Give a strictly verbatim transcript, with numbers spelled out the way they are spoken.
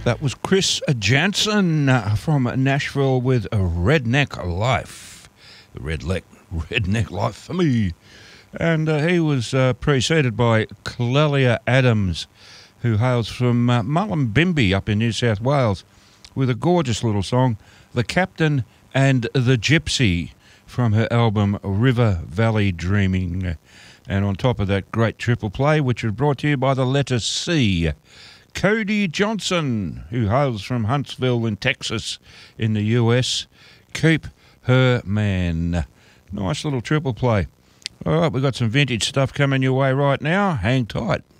That was Chris Jansen uh, from Nashville with a Redneck Life. The Redneck, Redneck Life for me. And uh, he was uh, preceded by Clelia Adams, who hails from uh, Mullumbimby up in New South Wales, with a gorgeous little song, The Captain and the Gypsy, from her album River Valley Dreaming. And on top of that, great triple play, which was brought to you by the letter C. Cody Johnson, who hails from Huntsville in Texas in the U S. Keep Her Man. Nice little triple play. All right, we've got some vintage stuff coming your way right now. Hang tight.